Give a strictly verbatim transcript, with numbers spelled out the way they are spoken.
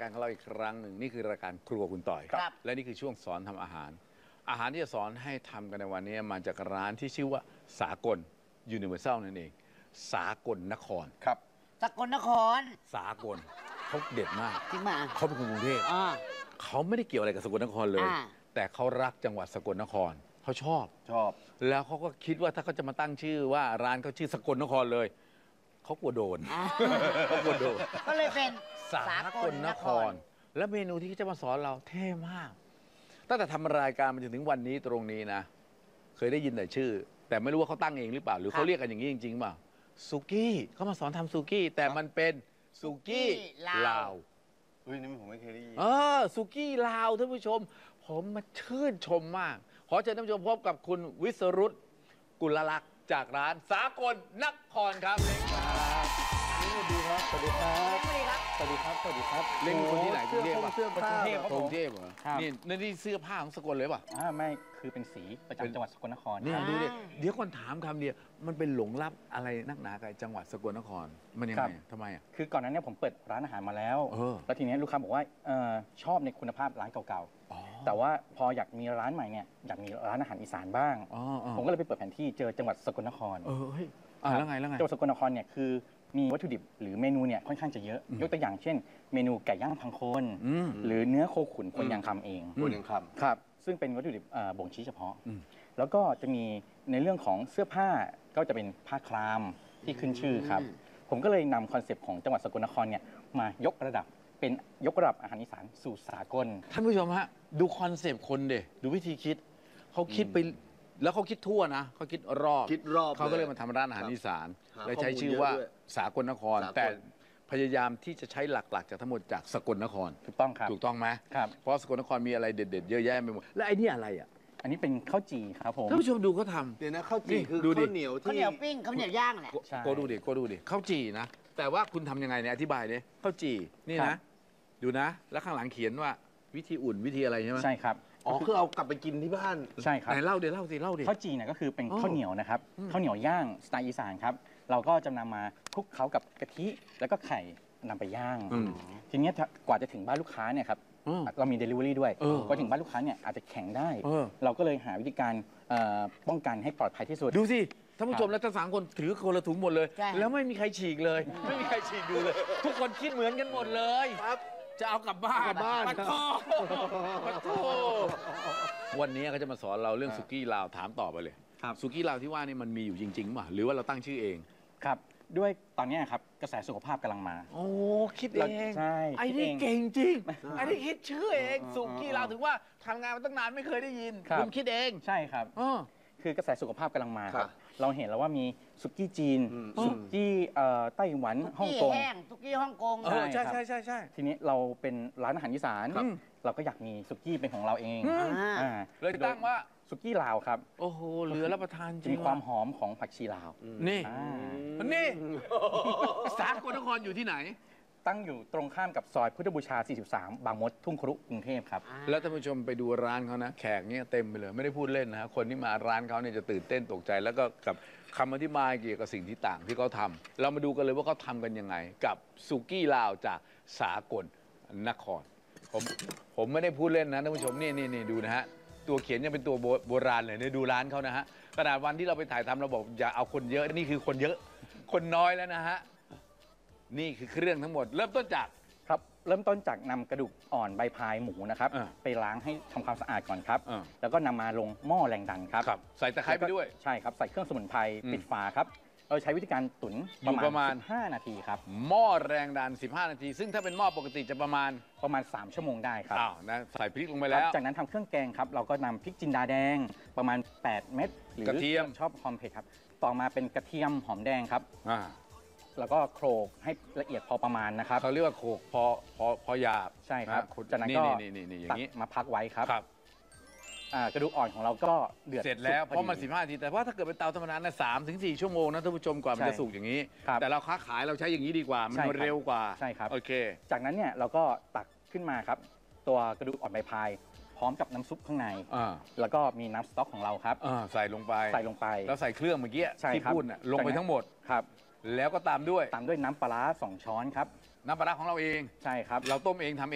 ของเราอีกครั้งหนึ่งนี่คือรายการครัวคุณต่อยและนี่คือช่วงสอนทำอาหารอาหารที่จะสอนให้ทำกันในวันนี้มาจากร้านที่ชื่อว่าสากลยูนิเวอร์แซลนั่นเองสากลนครครับสกลนครสากลเขาเด็ดมากจริงมาเขาเป็นคนกรุงเทพเขาไม่ได้เกี่ยวอะไรกับสกลนครเลยแต่เขารักจังหวัดสกลนครเขาชอบชอบแล้วเขาก็คิดว่าถ้าเขาจะมาตั้งชื่อว่าร้านเขาชื่อสกลนครเลยเขากลัวโดนเขากลัวโดนก็เลยเป็นสากลนครและเมนูที่จะมาสอนเราเท่มากตั้งแต่ทำรายการมาจนถึงวันนี้ตรงนี้นะเคยได้ยินแต่ชื่อแต่ไม่รู้ว่าเขาตั้งเองหรือเปล่าหรือเขาเรียกกันอย่างนี้จริงๆเปล่าสุกี้เขามาสอนทำสุกี้แต่มันเป็นสุกี้ลาวเฮ้ยนี่ผมไม่เคยได้ยินเออสุกี้ลาวท่านผู้ชมผมมาชื่นชมมากขอเชิญท่านผู้ชมพบกับคุณวิศรุตกุลลักษณ์จากร้านสากลนครครับเล้งครับสวัสดีครับสวัสดีครับสวัสดีครับสวัสดีครับสวัสดีครับเล้งคนที่ไหนกรุงเทพเสื้อผ้ากรุงเทพเหรอนี่นี่เสื้อผ้าของสกลเลยป่ะอ่าไม่คือเป็นสีประจำจังหวัดสกลนครนี่ดูดิเดี๋ยวก่อนถามคำเดียวมันเป็นหลงลับอะไรนักหนากับจังหวัดสกลนครมันยังไงทำไมอ่ะคือก่อนนั้นเนี่ยผมเปิดร้านอาหารมาแล้วแล้วทีนี้ลูกค้าบอกว่าชอบในคุณภาพร้านเก่าๆแต่ว่าพออยากมีร้านใหม่เนี่ยอยากมีร้านอาหารอีสานบ้างผมก็เลยไปเปิดแผนที่เจอจังหวัดสกลนครเออเฮ้ยแล้วไงแล้วไงจังหวัดสกลนครเนี่ยคือมีวัตถุดิบหรือเมนูเนี่ยค่อนข้างจะเยอะยกตัวอย่างเช่นเมนูไก่ย่างพังโคนหรือเนื้อโคขุนคนยางคำเองคนยางคำครับซึ่งเป็นวัตถุดิบบ่งชี้เฉพาะแล้วก็จะมีในเรื่องของเสื้อผ้าก็จะเป็นผ้าครามที่ขึ้นชื่อครับผมก็เลยนำคอนเซปต์ของจังหวัดสกลนครเนี่ยมายกระดับเป็นยกระดับอาหารอีสานสู่สากลท่านผู้ชมฮะดูคอนเซปต์คนเดดูวิธีคิดเขาคิดไปแล้วเขาคิดทั่วนะเขาคิดรอบคิดรอบเขาก็เลยมาทำร้านอาหารอีสานและใช้ชื่อว่าสากลนครแต่พยายามที่จะใช้หลักๆจากทั้งหมดจากสกลนครถูกต้องครับถูกต้องไหมครับเพราะสกลนครมีอะไรเด็ดๆเยอะแยะไปหมดและไอ้นี่อะไรอ่ะอันนี้เป็นข้าวจี่ครับผมท่านผู้ชมดูเขาทำเดี๋ยวนะข้าวจี่คือข้าวเหนียวที่ข้าวเหนียวปิ้งข้าวเหนียวย่างแหละโกดูดิโกดูดิข้าวจี่นะแต่ว่าคุณทำยังไงเนี่ยอธิบายดิข้าวจี่นี่นะดูนะแล้วข้างหลังเขียนว่าวิธีอุ่นวิธีอะไรใช่ไหมใช่ครับอ๋อคือเอากลับไปกินที่บ้านใช่ครับไหนเล่าเดี๋ยวเล่าสิเล่าดิข้าวจี่เนี่ยก็คือเป็นข้าวเหนียวนะครับข้าวเหนียวย่างสไตล์อีสานครับเราก็จะนำมาคลุกเคล้ากับกะทิแล้วก็ไข่นำไปย่างทีนี้กว่าจะถึงบ้านลูกค้าเนี่ยครับเรามี Delivery ด้วยกว่าถึงบ้านลูกค้าเนี่ยอาจจะแข็งได้เราก็เลยหาวิธีการป้องกันให้ปลอดภัยที่สุดดูสิท่านผู้ชมและทั้งสามคนถือคนละถุงหมดเลยแล้วไม่มีใครฉีกเลยไม่มีใครฉีกดูเลยทุกคนคิดเหมือนกันหมดเลยจะเอากลับบ้านกลับบ้านปัดโทปัดโทวันนี้เขาจะมาสอนเราเรื่องสุกี้ลาวถามต่อไปเลยสุกี้ลาวที่ว่านี่มันมีอยู่จริงๆป่ะหรือว่าเราตั้งชื่อเองครับด้วยตอนนี้ครับกระแสสุขภาพกำลังมาโอ้คิดเองใช่ไอ้นี่เก่งจริงไอ้นี่คิดชื่อเองสุกี้ลาวถึงว่าทำงานมาตั้งนานไม่เคยได้ยินคุณคิดเองใช่ครับคือกระแสสุขภาพกำลังมาครับเราเห็นแล้วว่ามีสุกี้จีนสุกี้ไต้หวันฮ่องกงแห้งสุกี้ฮ่องกงใช่ใช่ใช่ใช่ใช่ทีนี้เราเป็นร้านอาหารอีสานเราก็อยากมีสุกี้เป็นของเราเองเลยตั้งว่าสุกี้ลาวครับโอ้โหเหลือรับประทานจริงมีความหอมของผักชีลาวนี่นี่สากลนครอยู่ที่ไหนตั้งอยู่ตรงข้ามกับซอยพุทธบูชาสี่สิบสามบางมดทุ่งครุกรุงเทพครับแล้วท่านผู้ชมไปดูร้านเขานะแขกเนี่ยเต็มไปเลยไม่ได้พูดเล่นนะคนที่มาร้านเขาเนี่ยจะตื่นเต้นตกใจแล้วก็กับคำอธิบายเกี่ยวกับสิ่งที่ต่างที่เขาทำเรามาดูกันเลยว่าเขาทำกันยังไงกับสุกี้ลาวจากสากลนครผมผมไม่ได้พูดเล่นนะท่านผู้ชมนี่นี่นี่ดูนะฮะตัวเขียนยังเป็นตัวโบราณเลยเนี่ยดูร้านเขานะฮะขนาดวันที่เราไปถ่ายทำเราบอกอย่าเอาคนเยอะนี่คือคนเยอะคนน้อยแล้วนะฮะนี่คือเครื่องทั้งหมดเริ่มต้นจากครับเริ่มต้นจากนำกระดูกอ่อนใบพายหมูนะครับไปล้างให้ทำความสะอาดก่อนครับแล้วก็นำมาลงหม้อแรงดันครับใส่ตะไคร้ไปด้วยใช่ครับใส่เครื่องสมุนไพรปิดฝาครับเราใช้วิธีการตุ๋นประมาณสิบห้านาทีครับหม้อแรงดันสิบห้านาทีซึ่งถ้าเป็นหม้อปกติจะประมาณประมาณสามชั่วโมงได้ครับอ้าวนะใส่พริกลงไปแล้วจากนั้นทำเครื่องแกงครับเราก็นำพริกจินดาแดงประมาณแปดเม็ดหรือกระเทียมชอบความเผ็ดครับต่อมาเป็นกระเทียมหอมแดงครับแล้วก็โขลกให้ละเอียดพอประมาณนะครับเขาเรียกว่าโขลกพอพอพอหยาบใช่ครับจากนั้นก็ตักมาพักไว้ครับกระดูกอ่อนของเราก็เดือดเสร็จแล้วเพราะมันสิบห้านาทีแต่ว่าถ้าเกิดเป็นเตาธรรมดานะสามถึงสี่ชั่วโมงนะท่านผู้ชมกว่ามันจะสุกอย่างนี้แต่เราค้าขายเราใช้อย่างนี้ดีกว่ามันเร็วกว่าใช่ครับโอเคจากนั้นเนี่ยเราก็ตักขึ้นมาครับตัวกระดูกอ่อนใบพายพร้อมกับน้ำซุปข้างในแล้วก็มีน้ำสต๊อกของเราครับใส่ลงไปใส่ลงไปแล้วใส่เครื่องเมื่อกี้ที่พูดลงไปทั้งหมดครับแล้วก็ตามด้วยตามด้วยน้ำปลาร้าสองช้อนครับน้ำปลาร้าของเราเองใช่ครับเราต้มเองทำ